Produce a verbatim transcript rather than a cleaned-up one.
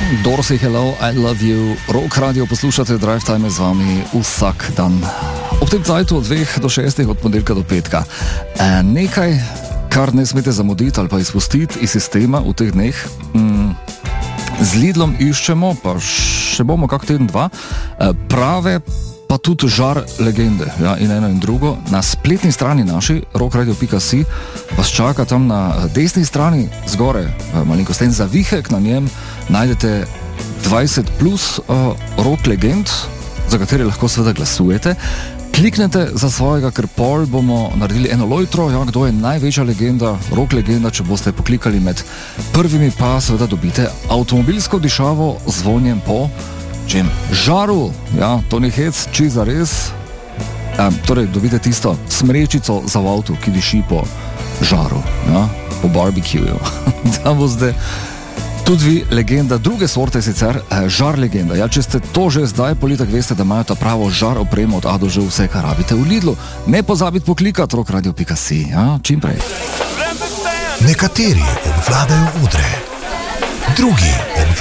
Dorsey, hello, I love you. Rock Radio poslušate, Drive Time je z vami vsak dan. Ob tem cajtu od dveh do šestih, od ponedeljka do petka. E, nekaj, kar ne smete zamuditi ali pa izpustiti iz sistema v teh dneh. Mm, z Lidlom iščemo, pa še bomo kak teden dva, e, prave pa tudi žar legende, ja, in eno in drugo. Na spletni strani naši, rockradio pika si, vas čaka tam na desni strani, zgore, malenkost en zavihek, na njem najdete dvajset plus uh, rock legend, za katere lahko seveda glasujete. Kliknete za svojega, ker pol bomo naredili eno lojtro, ja, kdo je največja legenda, rock legenda. Če boste poklikali med prvimi, pa seveda dobite avtomobilsko dišavo z vonjem po čem? Žaru, ja, to ni hec, či za res. E, torej, dobite tisto smrečico za v avtu, ki diši po žaru, ja, po barbecueju. Da boste tudi vi legenda, druge sorte sicer, e, žar legenda. Ja, če ste to že zdaj, politak veste, da imajo ta pravo žar opremo od A do Ž, vse, kar rabite v Lidlu. Ne pozabite poklikati rockradio pika si, ja, čim prej. Nekateri obvladajo udre, drugi obvladajo